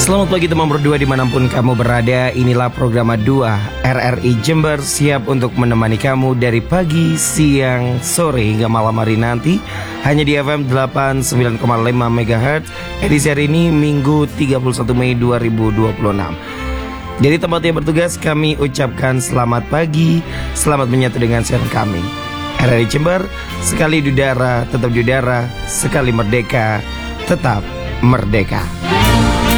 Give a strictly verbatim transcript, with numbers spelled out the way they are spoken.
Selamat pagi teman berdua dimanapun kamu berada. Inilah program dua R R I Jember, siap untuk menemani kamu dari pagi, siang, sore hingga malam hari nanti. Hanya di F M delapan puluh sembilan koma lima megahertz. Edisi hari ini Minggu tiga puluh satu Mei dua ribu dua puluh enam. Dari tempat yang bertugas kami ucapkan selamat pagi, selamat menyatu dengan siaran kami. R R I Jember, sekali di udara tetap di udara, sekali merdeka tetap merdeka.